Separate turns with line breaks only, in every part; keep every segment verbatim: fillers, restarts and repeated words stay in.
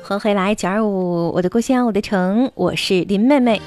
欢迎回来九二五，我的故乡我的城，我是林妹妹。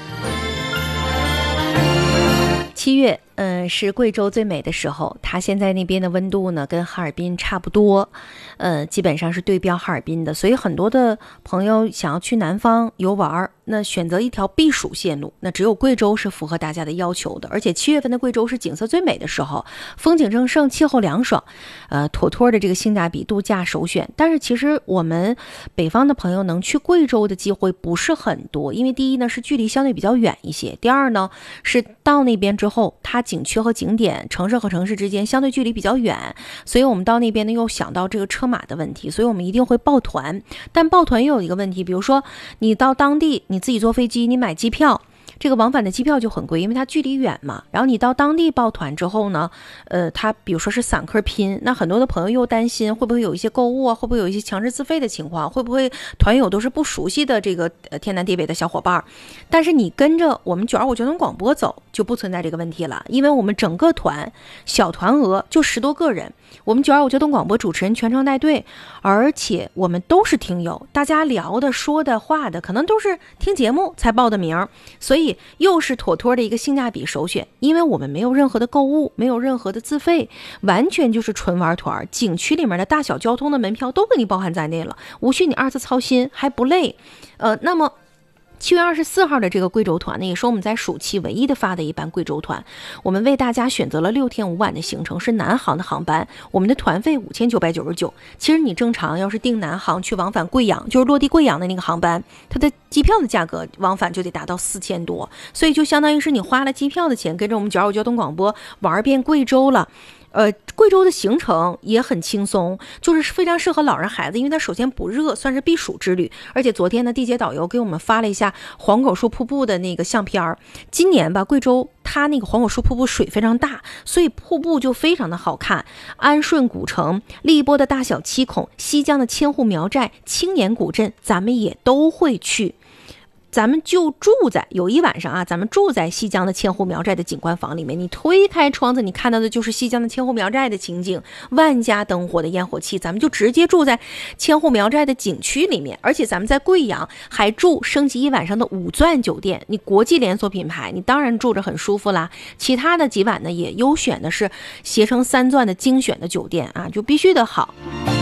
七月嗯，是贵州最美的时候，它现在那边的温度呢跟哈尔滨差不多，呃，基本上是对标哈尔滨的，所以很多的朋友想要去南方游玩，那选择一条避暑线路，那只有贵州是符合大家的要求的。而且七月份的贵州是景色最美的时候，风景正盛，气候凉爽，呃，妥妥的这个性价比度假首选。但是其实我们北方的朋友能去贵州的机会不是很多，因为第一呢是距离相对比较远一些，第二呢是到那边之后，它景区和景点，城市和城市之间相对距离比较远，所以我们到那边呢又想到这个车马的问题，所以我们一定会报团。但报团又有一个问题，比如说你到当地你自己坐飞机，你买机票，这个往返的机票就很贵，因为它距离远嘛。然后你到当地报团之后呢，呃，它比如说是散客拼，那很多的朋友又担心会不会有一些购物啊，会不会有一些强制自费的情况，会不会团友都是不熟悉的这个呃天南地北的小伙伴。但是你跟着我们九二五交通广播走就不存在这个问题了，因为我们整个团小团额就十多个人，我们九二五交通广播主持人全程带队，而且我们都是听友，大家聊的说的话的可能都是听节目才报的名，所以又是妥妥的一个性价比首选。因为我们没有任何的购物，没有任何的自费，完全就是纯玩团，景区里面的大小交通的门票都给你包含在内了，无需你二次操心，还不累。呃，那么七月二十四号的这个贵州团呢，也是我们在暑期唯一的发的一班贵州团。我们为大家选择了六天五晚的行程，是南航的航班，我们的团费五千九百九十九。其实你正常要是订南航去往返贵阳，就是落地贵阳的那个航班，它的机票的价格往返就得达到四千多，所以就相当于是你花了机票的钱，跟着我们九二五交通广播玩遍贵州了。呃，贵州的行程也很轻松，就是非常适合老人孩子，因为它首先不热，算是避暑之旅。而且昨天呢，地接导游给我们发了一下黄果树瀑布的那个相片儿。今年吧，贵州它那个黄果树瀑布水非常大，所以瀑布就非常的好看。安顺古城、荔波的大小七孔、西江的千户苗寨、青年古镇，咱们也都会去。咱们就住在有一晚上啊，咱们住在西江的千户苗寨的景观房里面，你推开窗子，你看到的就是西江的千户苗寨的情景，万家灯火的烟火气，咱们就直接住在千户苗寨的景区里面。而且咱们在贵阳还住升级一晚上的五钻酒店，你国际连锁品牌，你当然住着很舒服啦。其他的几晚呢，也优选的是携程三钻的精选的酒店啊，就必须得好。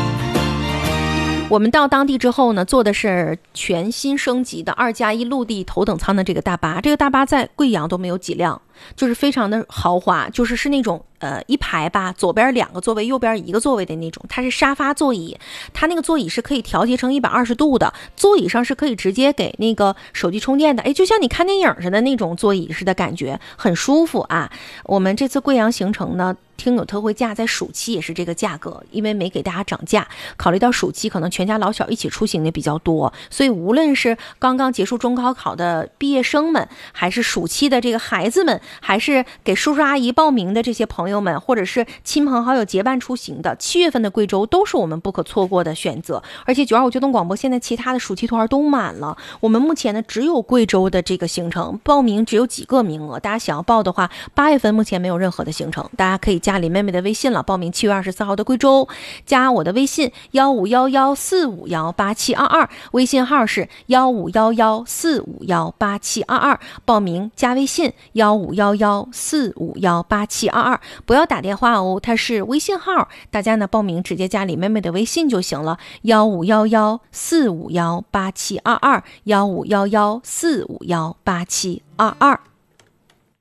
我们到当地之后呢，坐的是全新升级的二加一陆地头等舱的这个大巴，这个大巴在贵阳都没有几辆，就是非常的豪华，就是是那种呃一排吧，左边两个座位，右边一个座位的那种，它是沙发座椅，它那个座椅是可以调节成一百二十度的，座椅上是可以直接给那个手机充电的，哎，就像你看电影似的那种座椅似的感觉，很舒服啊。我们这次贵阳行程呢，听友特惠价在暑期也是这个价格，因为没给大家涨价，考虑到暑期可能全家老小一起出行的比较多，所以无论是刚刚结束中高考的毕业生们，还是暑期的这个孩子们，还是给叔叔阿姨报名的这些朋友们，或者是亲朋好友结伴出行的，七月份的贵州都是我们不可错过的选择。而且九二五交通广播现在其他的暑期团都满了，我们目前呢只有贵州的这个行程，报名只有几个名额，大家想要报的话，八月份目前没有任何的行程，大家可以加林妹妹的微信了，报名七月二十四号的贵州，加我的微信幺五幺幺四五幺八七二二，微信号是幺五幺幺四五幺八七二二，报名加微信幺五幺幺四五幺八七二二，不要打电话哦，它是微信号，大家呢报名直接加李妹妹的微信就行了，幺五幺幺四五幺八七二二，幺五幺幺四五幺八七二二。